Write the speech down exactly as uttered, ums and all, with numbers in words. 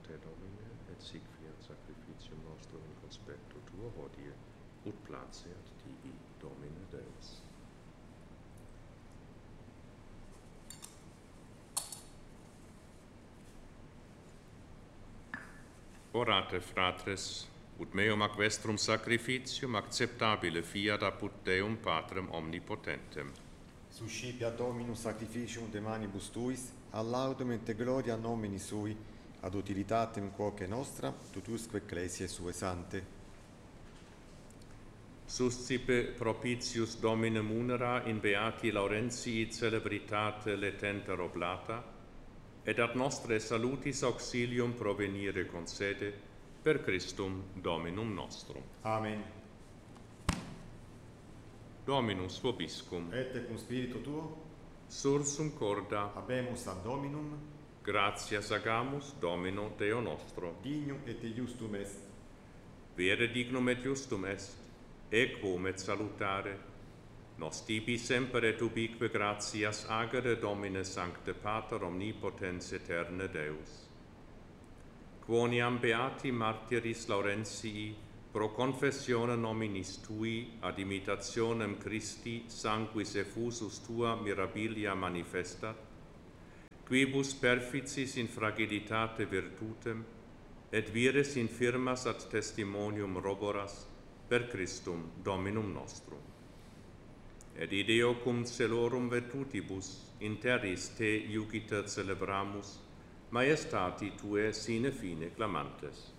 te, Domine, et sic fiat sacrificium nostrum in conspecto tuo hodie, ut placeat tibi, Domine Deus. Orate, fratres, ut meum ac vestrum sacrificium acceptabile fiat apud Deum Patrem omnipotentem. Suscipia Dominus sacrificium de manibus tuis, ad laudem et gloria nomini sui, ad utilitatem quoque nostra, tutusque ecclesiae sue sante. Suscipe propitius Domine munera in beati Laurentii celebritate letenter oblata, et ad nostre salutis auxilium provenire concede, per Christum Dominum nostrum. Amen. Dominus vobiscum, Et cum spiritu tuo, sursum corda, habemus ad Dominum, gratias agamus Domino Deo nostro. dignum et iustum est. Vere dignum et justum est, equum et salutare, nos tibi semper et ubique gratias agere Domine Sancte Pater omnipotens aeterne Deus. Quoniam beati martyris Laurentii, pro confessione nominis tui, ad imitationem Christi, sanguis effusus tua mirabilia manifestat, quibus perficis in fragilitate virtutem, et vires infirmas ad testimonium roboras, per Christum Dominum nostrum. Et ideo cum celorum virtutibus, in terris te iugiter celebramus, maestati tue sine fine clamantes.